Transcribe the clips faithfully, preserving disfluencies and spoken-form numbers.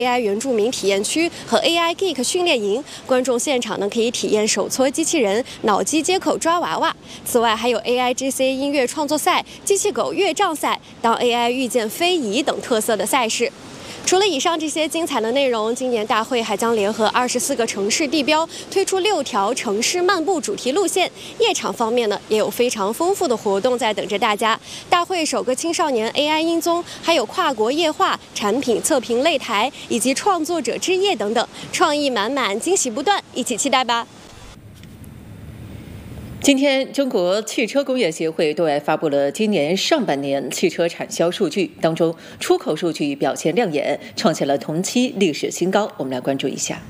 A I 原住民体验区和 A I Geek 训练营，观众现场呢可以体验手搓机器人、脑机接口抓娃娃。此外，还有 A I G C 音乐创作赛、机器狗乐杖赛、当 A I 遇见非遗等特色的赛事。除了以上这些精彩的内容，今年大会还将联合二十四个城市地标，推出六条城市漫步主题路线。夜场方面呢，也有非常丰富的活动在等着大家。大会首个青少年 A I 音综，还有跨国夜话、产品测评擂台以及创作者之夜等等，创意满满，惊喜不断，一起期待吧。 今天，中国汽车工业协会对外发布了今年上半年汽车产销数据，当中出口数据表现亮眼，创下了同期历史新高。我们来关注一下。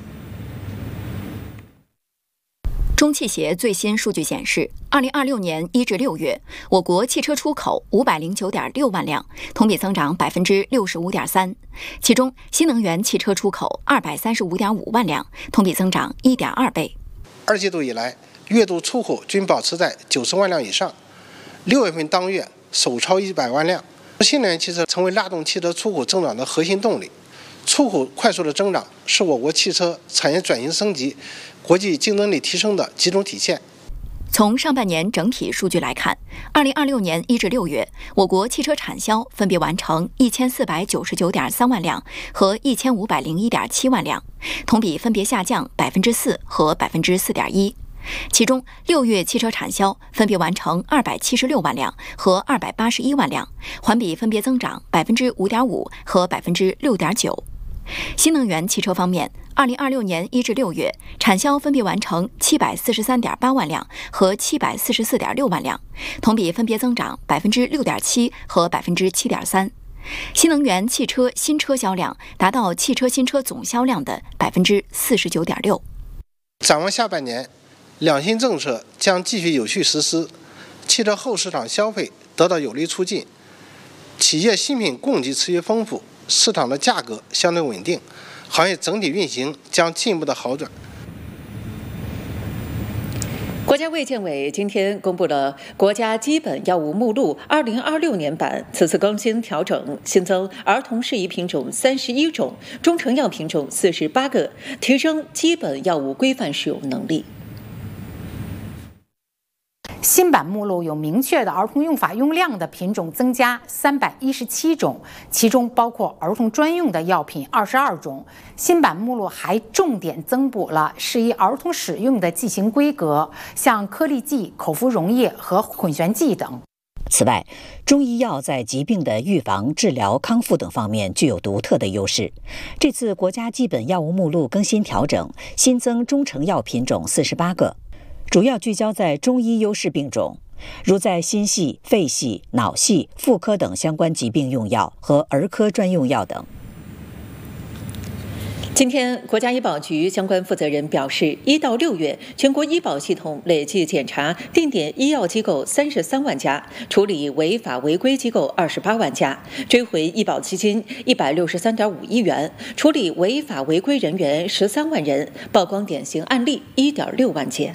中汽协最新数据显示，二零二六年一至六月，我国汽车出口五百零九点六万辆，同比增长百分之六十五点三。其中，新能源汽车出口二百三十五点五万辆，同比增长一点二倍。 二季度以来，月度出口均保持在九十万辆以上，六月份当月首超一百万辆。新能源汽车成为拉动汽车出口增长的核心动力，出口快速的增长是我国汽车产业转型升级、国际竞争力提升的集中体现。 从上半年整体数据来看，二零二六年一至六月，我国汽车产销分别完成一千四百九十九点三万辆和一千五百零一点七万辆，同比分别下降百分之四和百分之四点一。其中，六月汽车产销分别完成二百七十六万辆和二百八十一万辆，环比分别增长百分之五点五和百分之六点九。新能源汽车方面，二零二六年一至六月产销分别完成七百四十三点八万辆和七百四十四点六万辆，同比分别增长百分之六点七和百分之七点三。新能源汽车新车销量达到汽车新车总销量的百分之四十九点六。 展望下半年，两新政策将继续有序实施，汽车后市场消费得到有力促进，企业新品供给持续丰富，市场的价格相对稳定，行业整体运行将进一步的好转。 国家卫健委今天公布了国家基本药物目录二零二六年版，此次更新调整新增儿童适宜品种三十一种，中成药品种四十八个，提升基本药物规范使用能力。 新版目录有明确的儿童用法用量的品种增加三百一十七种，其中包括儿童专用的药品二十二种。新版目录还重点增补了适宜儿童使用的剂型规格，像颗粒剂、口服溶液和混悬剂等。 此外，中医药在疾病的预防、治疗、康复等方面具有独特的优势。这次国家基本药物目录更新调整，新增中成药品种四十八个。主要聚焦在中医优势病种，如在心系、肺系、脑系、妇科等相关疾病用药和儿科专用药等。 今天，国家医保局相关负责人表示，一到六月，全国医保系统累计检查定点医药机构三十三万家，处理违法违规机构二十八万家，追回医保基金一百六十三点五亿元，处理违法违规人员十三万人，曝光典型案例一点六万件。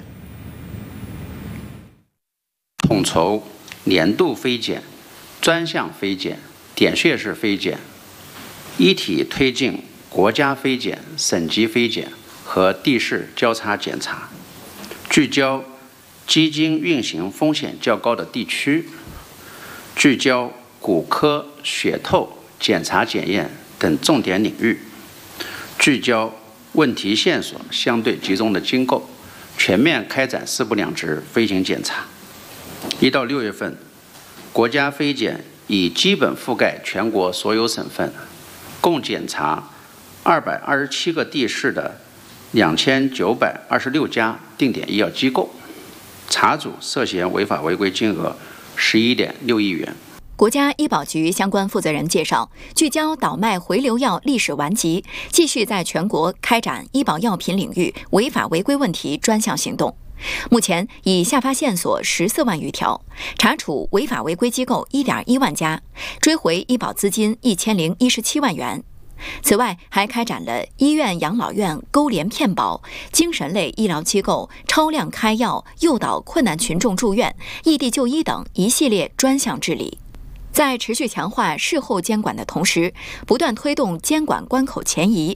统筹年度非检、专项非检、点穴式非检，一体推进国家非检、省级非检和地市交叉检查，聚焦基金运行风险较高的地区，聚焦骨科、血透检查检验等重点领域，聚焦问题线索相对集中的机构，全面开展四不两直飞行检查。一到六月份，国家非检已基本覆盖全国所有省份，共检查二百二十七个地市的两千九百二十六家定点医药机构，查处涉嫌违法违规金额十一点六亿元。 国家医保局相关负责人介绍，聚焦倒卖回流药历史顽疾，继续在全国开展医保药品领域违法违规问题专项行动。目前已下发线索十四万余条，查处违法违规机构一点一万家，追回医保资金一千零一十七万元。此外，还开展了医院、养老院勾连骗保、精神类医疗机构超量开药、诱导困难群众住院、异地就医等一系列专项治理。 在持续强化事后监管的同时，不断推动监管关口前移，